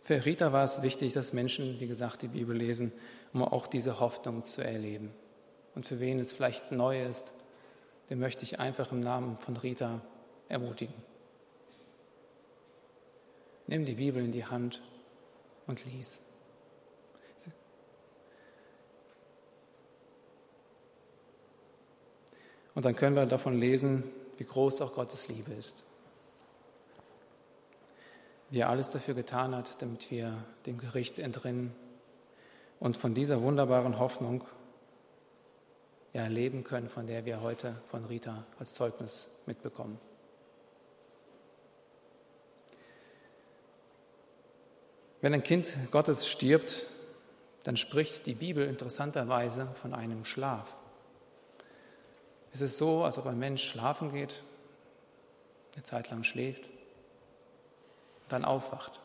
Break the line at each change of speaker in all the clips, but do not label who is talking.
Für Rita war es wichtig, dass Menschen, wie gesagt, die Bibel lesen, um auch diese Hoffnung zu erleben. Und für wen es vielleicht neu ist, den möchte ich einfach im Namen von Rita ermutigen. Nimm die Bibel in die Hand und lies. Und dann können wir davon lesen, wie groß auch Gottes Liebe ist. Wie er alles dafür getan hat, damit wir dem Gericht entrinnen und von dieser wunderbaren Hoffnung erleben können, von der wir heute von Rita als Zeugnis mitbekommen. Wenn ein Kind Gottes stirbt, dann spricht die Bibel interessanterweise von einem Schlaf. Es ist so, als ob ein Mensch schlafen geht, eine Zeit lang schläft, dann aufwacht.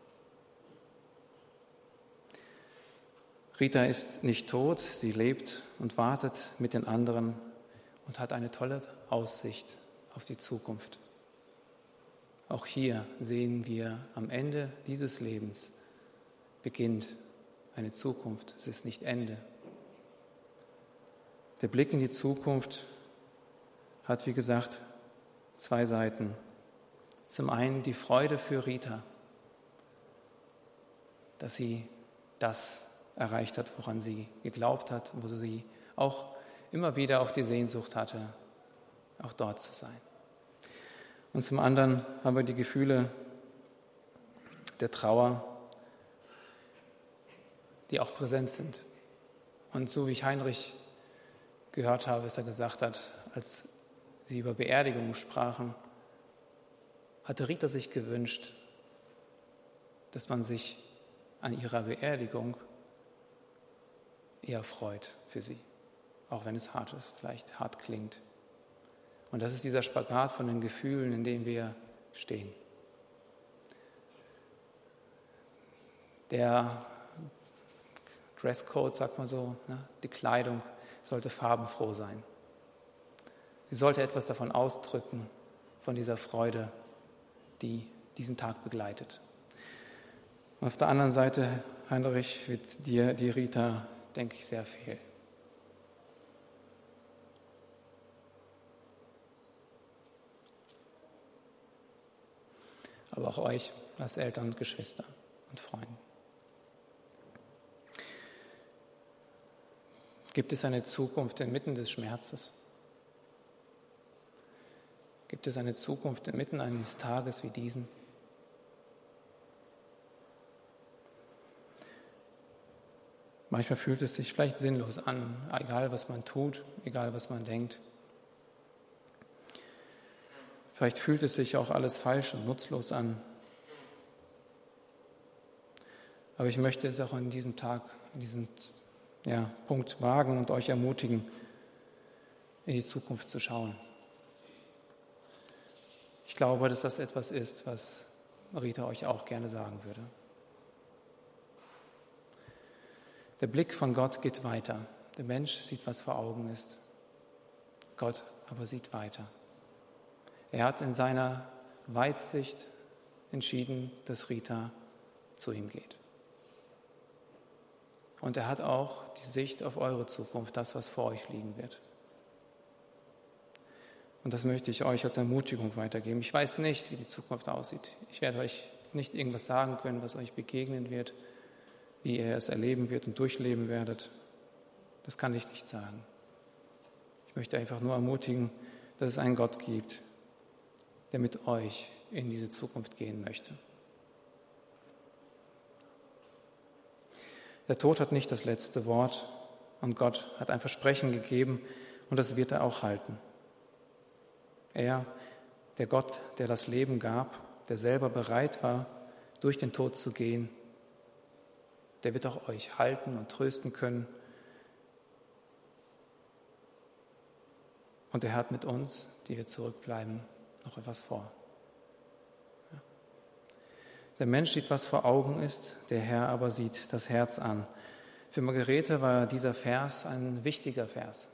Rita ist nicht tot, sie lebt und wartet mit den anderen und hat eine tolle Aussicht auf die Zukunft. Auch hier sehen wir, am Ende dieses Lebens beginnt eine Zukunft, es ist nicht Ende. Der Blick in die Zukunft hat, wie gesagt, zwei Seiten. Zum einen die Freude für Rita, dass sie das erreicht hat, woran sie geglaubt hat, wo sie auch immer wieder auch die Sehnsucht hatte, auch dort zu sein. Und zum anderen haben wir die Gefühle der Trauer, die auch präsent sind. Und so wie ich Heinrich gehört habe, was er gesagt hat, als sie über Beerdigung sprachen, hatte Rita sich gewünscht, dass man sich an ihrer Beerdigung eher freut für sie, auch wenn es hart ist, vielleicht hart klingt. Und das ist dieser Spagat von den Gefühlen, in dem wir stehen. Der Dresscode, sagt man so, die Kleidung sollte farbenfroh sein. Sie sollte etwas davon ausdrücken, von dieser Freude, die diesen Tag begleitet. Und auf der anderen Seite, Heinrich, wird dir die Rita, denke ich, sehr fehlen. Aber auch euch als Eltern und Geschwister und Freunde. Gibt es eine Zukunft inmitten des Schmerzes? Gibt es eine Zukunft inmitten eines Tages wie diesen? Manchmal fühlt es sich vielleicht sinnlos an, egal was man tut, egal was man denkt. Vielleicht fühlt es sich auch alles falsch und nutzlos an. Aber ich möchte es auch an diesem Tag, an diesem Punkt wagen und euch ermutigen, in die Zukunft zu schauen. Ich glaube, dass das etwas ist, was Rita euch auch gerne sagen würde. Der Blick von Gott geht weiter. Der Mensch sieht, was vor Augen ist. Gott aber sieht weiter. Er hat in seiner Weitsicht entschieden, dass Rita zu ihm geht. Und er hat auch die Sicht auf eure Zukunft, das, was vor euch liegen wird. Und das möchte ich euch als Ermutigung weitergeben. Ich weiß nicht, wie die Zukunft aussieht. Ich werde euch nicht irgendwas sagen können, was euch begegnen wird, wie ihr es erleben wird und durchleben werdet. Das kann ich nicht sagen. Ich möchte einfach nur ermutigen, dass es einen Gott gibt, der mit euch in diese Zukunft gehen möchte. Der Tod hat nicht das letzte Wort und Gott hat ein Versprechen gegeben und das wird er auch halten. Er, der Gott, der das Leben gab, der selber bereit war, durch den Tod zu gehen, der wird auch euch halten und trösten können. Und er hat mit uns, die wir zurückbleiben, noch etwas vor. Der Mensch sieht, was vor Augen ist, der Herr aber sieht das Herz an. Für Margarete war dieser Vers ein wichtiger Vers,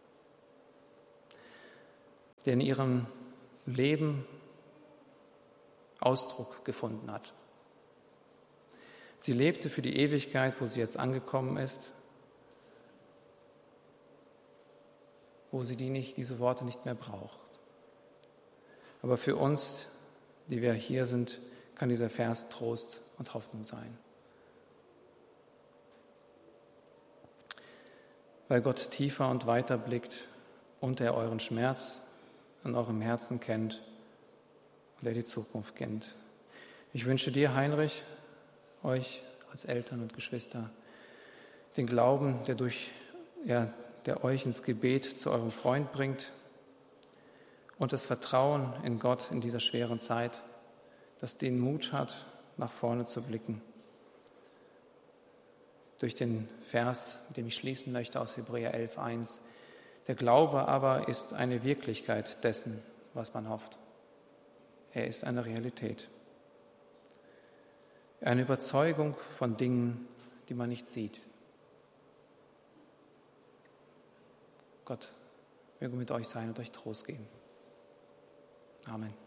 der in ihrem Leben Ausdruck gefunden hat. Sie lebte für die Ewigkeit, wo sie jetzt angekommen ist, wo sie diese Worte nicht mehr braucht. Aber für uns, die wir hier sind, kann dieser Vers Trost und Hoffnung sein. Weil Gott tiefer und weiter blickt und er euren Schmerz an eurem Herzen kennt und er die Zukunft kennt. Ich wünsche dir, Heinrich, euch als Eltern und Geschwister, den Glauben, der euch ins Gebet zu eurem Freund bringt und das Vertrauen in Gott in dieser schweren Zeit, das den Mut hat, nach vorne zu blicken. Durch den Vers, mit dem ich schließen möchte aus Hebräer 11,1. Der Glaube aber ist eine Wirklichkeit dessen, was man hofft. Er ist eine Realität. Eine Überzeugung von Dingen, die man nicht sieht. Gott möge mit euch sein und euch Trost geben. Amen.